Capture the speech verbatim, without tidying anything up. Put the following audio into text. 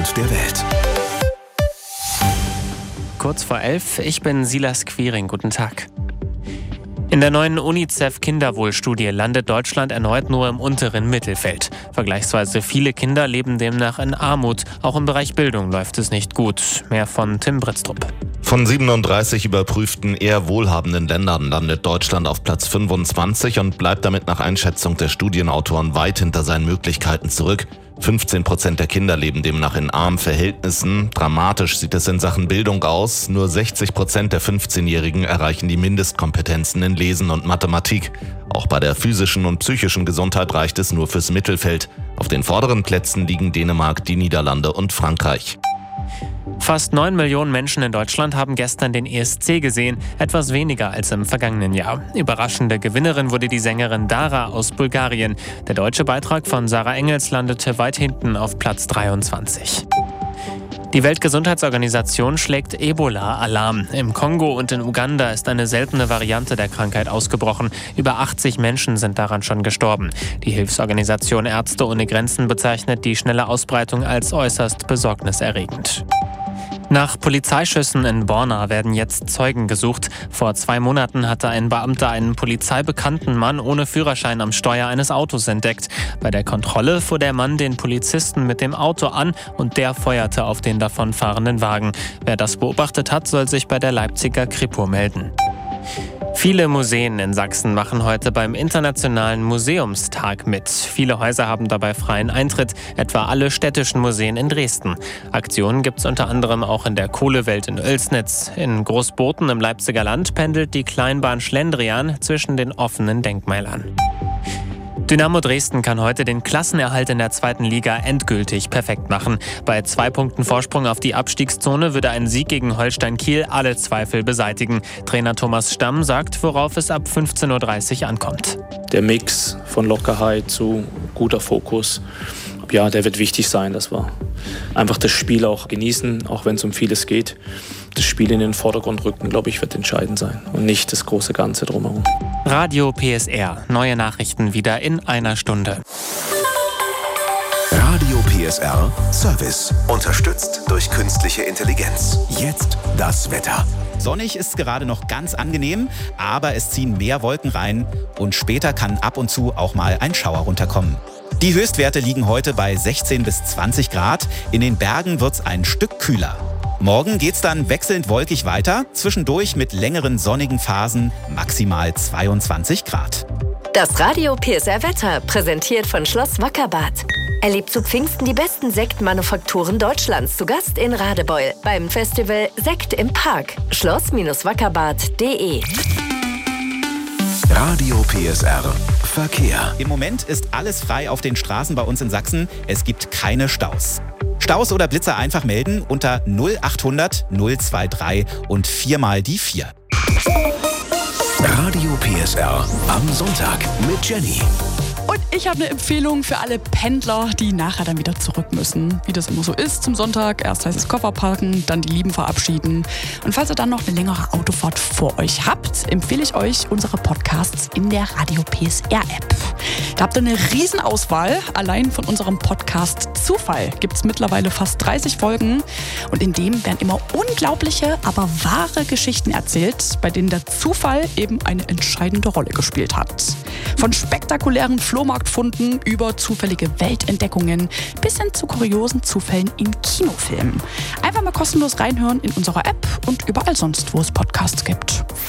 Stand der Welt. Kurz vor elf, ich bin Silas Quiring. Guten Tag. In der neuen UNICEF-Kinderwohlstudie landet Deutschland erneut nur im unteren Mittelfeld. Vergleichsweise viele Kinder leben demnach in Armut. Auch im Bereich Bildung läuft es nicht gut. Mehr von Tim Britztrup. Von siebenunddreißig überprüften eher wohlhabenden Ländern landet Deutschland auf Platz fünfundzwanzig und bleibt damit nach Einschätzung der Studienautoren weit hinter seinen Möglichkeiten zurück. fünfzehn Prozent der Kinder leben demnach in armen Verhältnissen. Dramatisch sieht es in Sachen Bildung aus. Nur sechzig Prozent der fünfzehnjährigen erreichen die Mindestkompetenzen in Lesen und Mathematik. Auch bei der physischen und psychischen Gesundheit reicht es nur fürs Mittelfeld. Auf den vorderen Plätzen liegen Dänemark, die Niederlande und Frankreich. Fast neun Millionen Menschen in Deutschland haben gestern den E S C gesehen, etwas weniger als im vergangenen Jahr. Überraschende Gewinnerin wurde die Sängerin Dara aus Bulgarien. Der deutsche Beitrag von Sarah Engels landete weit hinten auf Platz dreiundzwanzig. Die Weltgesundheitsorganisation schlägt Ebola-Alarm. Im Kongo und in Uganda ist eine seltene Variante der Krankheit ausgebrochen. Über achtzig Menschen sind daran schon gestorben. Die Hilfsorganisation Ärzte ohne Grenzen bezeichnet die schnelle Ausbreitung als äußerst besorgniserregend. Nach Polizeischüssen in Borna werden jetzt Zeugen gesucht. Vor zwei Monaten hatte ein Beamter einen polizeibekannten Mann ohne Führerschein am Steuer eines Autos entdeckt. Bei der Kontrolle fuhr der Mann den Polizisten mit dem Auto an und der feuerte auf den davonfahrenden Wagen. Wer das beobachtet hat, soll sich bei der Leipziger Kripo melden. Viele Museen in Sachsen machen heute beim Internationalen Museumstag mit. Viele Häuser haben dabei freien Eintritt, etwa alle städtischen Museen in Dresden. Aktionen gibt es unter anderem auch in der Kohlewelt in Oelsnitz. In Großboten im Leipziger Land pendelt die Kleinbahn Schlendrian zwischen den offenen Denkmälern. Dynamo Dresden kann heute den Klassenerhalt in der zweiten Liga endgültig perfekt machen. Bei zwei Punkten Vorsprung auf die Abstiegszone würde ein Sieg gegen Holstein Kiel alle Zweifel beseitigen. Trainer Thomas Stamm sagt, worauf es ab fünfzehn Uhr dreißig ankommt. Der Mix von Lockerheit zu guter Fokus, ja, der wird wichtig sein, dass wir einfach das Spiel auch genießen, auch wenn es um vieles geht. Das Spiel in den Vordergrund rücken, glaube ich, wird entscheidend sein und nicht das große Ganze drumherum. Radio P S R. Neue Nachrichten wieder in einer Stunde. Radio P S R Service. Unterstützt durch künstliche Intelligenz. Jetzt das Wetter. Sonnig ist gerade noch ganz angenehm, aber es ziehen mehr Wolken rein und später kann ab und zu auch mal ein Schauer runterkommen. Die Höchstwerte liegen heute bei sechzehn bis zwanzig Grad. In den Bergen wird's ein Stück kühler. Morgen geht's dann wechselnd wolkig weiter, zwischendurch mit längeren sonnigen Phasen maximal zweiundzwanzig Grad. Das Radio P S R Wetter, präsentiert von Schloss Wackerbad. Erlebt zu Pfingsten die besten Sektmanufakturen Deutschlands, zu Gast in Radebeul beim Festival Sekt im Park. schloss wackerbad punkt de. Radio P S R Verkehr. Im Moment ist alles frei auf den Straßen bei uns in Sachsen. Es gibt keine Staus. Staus oder Blitzer einfach melden unter null achthundert null dreiundzwanzig und viermal die vier. Radio P S R am Sonntag mit Jenny. Und ich habe eine Empfehlung für alle Pendler, die nachher dann wieder zurück müssen. Wie das immer so ist zum Sonntag. Erst heißt es Koffer parken, dann die Lieben verabschieden. Und falls ihr dann noch eine längere Autofahrt vor euch habt, empfehle ich euch unsere Podcasts in der Radio P S R App. Da habt ihr eine Riesenauswahl. Allein von unserem Podcast Zufall gibt es mittlerweile fast dreißig Folgen. Und in dem werden immer unglaubliche, aber wahre Geschichten erzählt, bei denen der Zufall eben eine entscheidende Rolle gespielt hat. Von spektakulären Flohmarktfunden über zufällige Weltentdeckungen bis hin zu kuriosen Zufällen in Kinofilmen. Einfach mal kostenlos reinhören in unserer App und überall sonst, wo es Podcasts gibt.